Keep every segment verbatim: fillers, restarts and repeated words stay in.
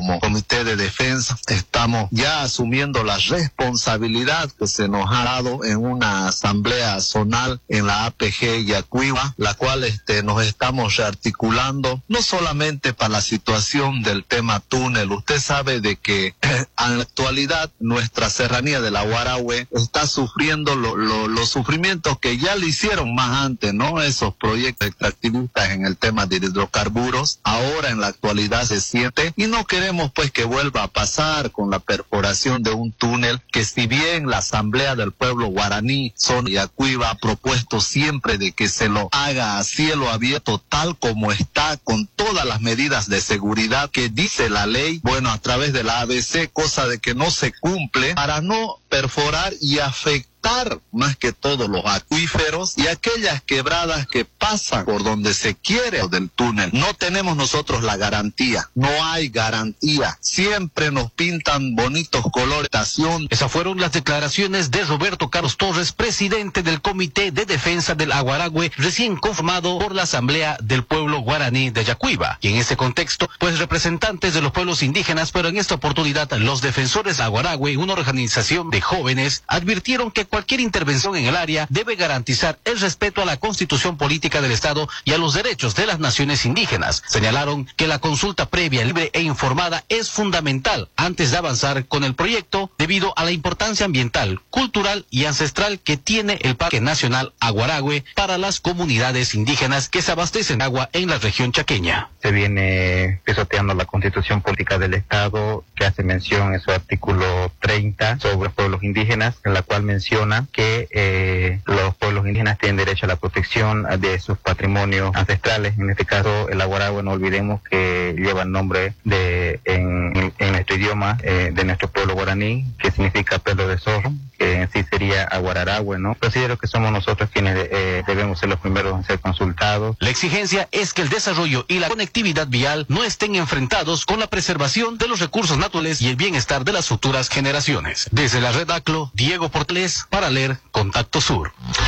como Comité de Defensa estamos ya asumiendo la responsabilidad que se nos ha dado en una asamblea zonal en la A P G Yacuiba, la cual este, nos estamos rearticulando, no solamente para la situación del tema túnel. Usted sabe de que eh, en la actualidad nuestra serranía de la Guarahue está sufriendo lo, lo, los sufrimientos que ya le hicieron más antes, ¿no? Esos proyectos extractivistas en el tema de hidrocarburos, ahora en la actualidad se siente, y no queremos pues que vuelva a pasar con la perforación de un túnel que, si bien la Asamblea del Pueblo Guaraní Zona Yacuiba ha propuesto siempre de que se lo haga a cielo abierto tal como está, con todas las medidas de seguridad que dice la ley, bueno, a través de la A B C, cosa de que no se cumple, para no perforar y afectar más que todo los acuíferos y aquellas quebradas que pasan por donde se quiere del túnel. No tenemos nosotros la garantía, no hay garantía, siempre nos pintan bonitos colores. Esas fueron las declaraciones de Roberto Carlos Torres, presidente del Comité de Defensa del Aguarahue, recién conformado por la Asamblea del Pueblo Guaraní de Yacuiba. Y en ese contexto, pues representantes de los pueblos indígenas, pero en esta oportunidad los defensores de Aguarahue, una organización de jóvenes, advirtieron que cualquier intervención en el área debe garantizar el respeto a la Constitución Política del Estado y a los derechos de las naciones indígenas. Señalaron que la consulta previa, libre e informada es fundamental antes de avanzar con el proyecto, debido a la importancia ambiental, cultural y ancestral que tiene el Parque Nacional Aguarahue para las comunidades indígenas que se abastecen de agua en la región chaqueña. Se viene pisoteando la Constitución Política del Estado, que hace mención en su artículo treinta sobre los pueblos indígenas, en la cual menciona que eh, los pueblos indígenas tienen derecho a la protección de sus patrimonios ancestrales. En este caso, el Aguarahue, no olvidemos que lleva el nombre de en, en nuestro idioma eh, de nuestro pueblo guaraní, que significa pelo de zorro, que en sí sería Aguararahue, ¿no? Considero que somos nosotros quienes eh, debemos ser los primeros en ser consultados. La exigencia es que el desarrollo y la conectividad vial no estén enfrentados con la preservación de los recursos naturales y el bienestar de las futuras generaciones. Desde la red ACLO, Diego Portales, para leer Contacto Sur.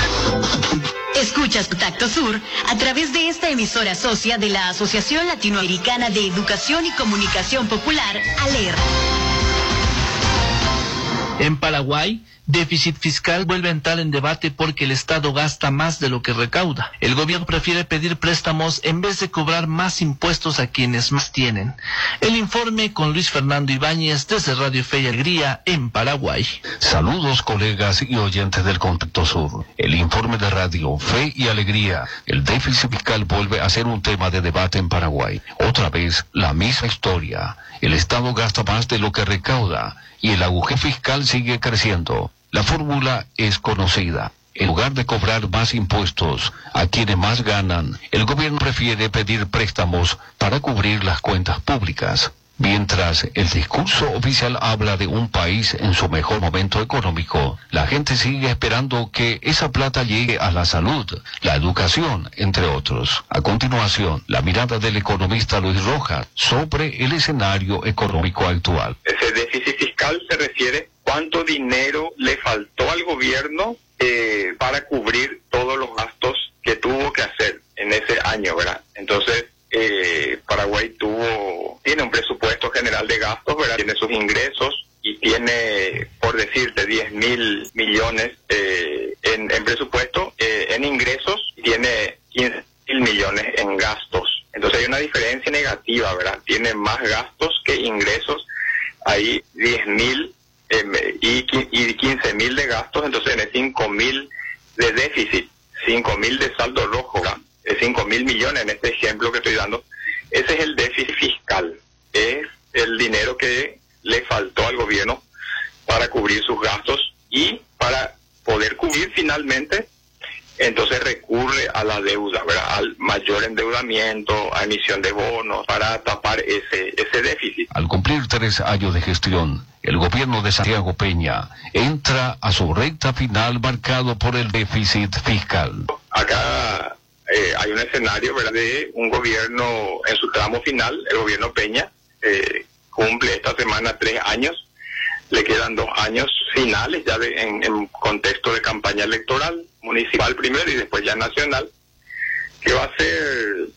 Escuchas Contacto Sur a través de esta emisora socia de la Asociación Latinoamericana de Educación y Comunicación Popular, ALER. En Paraguay, déficit fiscal vuelve a entrar en debate porque el Estado gasta más de lo que recauda. El gobierno prefiere pedir préstamos en vez de cobrar más impuestos a quienes más tienen. El informe con Luis Fernando Ibáñez desde Radio Fe y Alegría en Paraguay. Saludos, colegas y oyentes del Contacto Sur. El informe de Radio Fe y Alegría. El déficit fiscal vuelve a ser un tema de debate en Paraguay. Otra vez, la misma historia. El Estado gasta más de lo que recauda y el agujero fiscal sigue creciendo. La fórmula es conocida. En lugar de cobrar más impuestos a quienes más ganan, el gobierno prefiere pedir préstamos para cubrir las cuentas públicas. Mientras el discurso oficial habla de un país en su mejor momento económico, la gente sigue esperando que esa plata llegue a la salud, la educación, entre otros. A continuación, la mirada del economista Luis Rojas sobre el escenario económico actual. Ese déficit fiscal se refiere cuánto dinero le faltó al gobierno eh, para cubrir todos los gastos que tuvo que hacer en ese año, ¿verdad? Entonces, eh, Paraguay tuvo, tiene un presupuesto general de gastos, ¿verdad? Tiene sus ingresos y tiene, por decirte, diez mil millones eh, en, en presupuesto, eh, en ingresos, tiene quince mil millones en gastos. Entonces hay una diferencia negativa, ¿verdad? Tiene más gastos que ingresos, hay diez mil eh, y, y quince mil de gastos, entonces tiene cinco mil de déficit, cinco mil de saldo rojo, ¿verdad? cinco mil millones en este ejemplo que estoy dando. Ese es el déficit fiscal, es el dinero que le faltó al gobierno para cubrir sus gastos y para poder cubrir finalmente, entonces recurre a la deuda, ¿verdad? Al mayor endeudamiento, a emisión de bonos para tapar ese, ese déficit. Al cumplir tres años de gestión, el gobierno de Santiago Peña entra a su recta final marcado por el déficit fiscal. Acá eh, hay un escenario, ¿verdad?, de un gobierno en su tramo final. El gobierno Peña eh, cumple esta semana tres años. Le quedan dos años finales ya de, en, en contexto de campaña electoral, municipal primero y después ya nacional, que va a ser